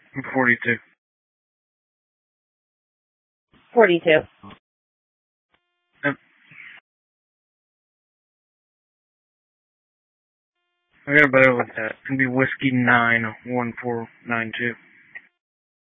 I'm 42. 42. Yep. I got a better look at that. It's gonna be Whiskey 91492.